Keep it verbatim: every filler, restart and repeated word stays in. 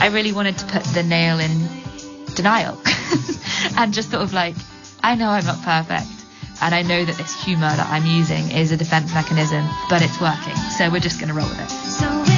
really wanted to put the nail in denial and just sort of like, I know I'm not perfect, and I know that this humour that I'm using is a defence mechanism, but it's working, so we're just going to roll with it. So